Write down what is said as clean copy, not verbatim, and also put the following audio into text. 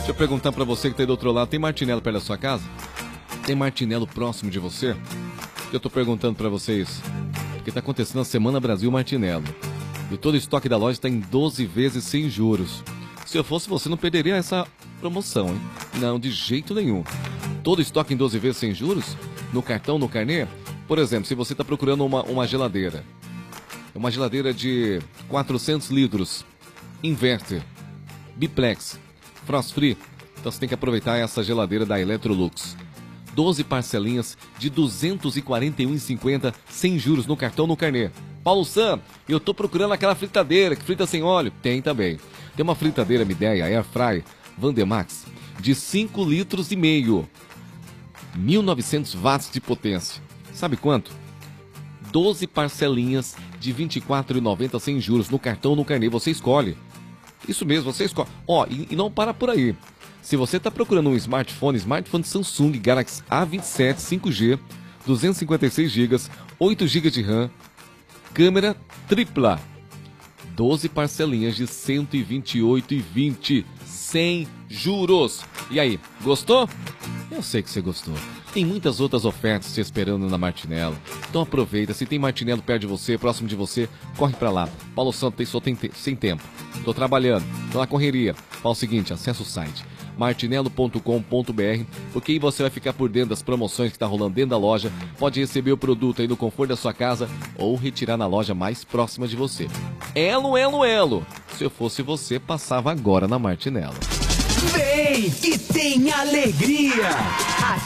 Deixa eu perguntar pra você que tá aí do outro lado, tem martinelo perto da sua casa? Tem martinelo próximo de você? Eu tô perguntando pra vocês, porque tá acontecendo a Semana Brasil Martinelo. E todo o estoque da loja está em 12 vezes sem juros. Se eu fosse você, não perderia essa promoção, hein? Não, de jeito nenhum. Todo estoque em 12 vezes sem juros? No cartão, no carnê? Por exemplo, se você está procurando uma geladeira. Uma geladeira de 400 litros. Inverter. Biplex. Frost Free. Então você tem que aproveitar essa geladeira da Electrolux. 12 parcelinhas de R$ 241,50 sem juros no cartão, no carnê. Paulo Sam, eu tô procurando aquela fritadeira que frita sem óleo. Tem também. Tem uma fritadeira Midea Air Fry Vandemax de 5 litros e meio. 1.900 watts de potência. Sabe quanto? 12 parcelinhas de R$ 24,90 sem juros no cartão, no carnê. Você escolhe. Isso mesmo, você escolhe. Ó, e não para por aí. Se você está procurando um smartphone Samsung Galaxy A27 5G, 256 GB, 8 GB de RAM, câmera tripla, 12 parcelinhas de R$ 128,20, sem juros. E aí, gostou? Eu sei que você gostou. Tem muitas outras ofertas te esperando na Martinelo. Então aproveita, se tem Martinelo perto de você, próximo de você, corre pra lá. Paulo Santos só tem sem tempo. Tô trabalhando, tô na correria. Fala o seguinte, acessa o site martinelo.com.br, porque aí você vai ficar por dentro das promoções que tá rolando dentro da loja, pode receber o produto aí no conforto da sua casa ou retirar na loja mais próxima de você. Elo, elo, elo! Se eu fosse você, passava agora na Martinelo. Vem que tem alegria!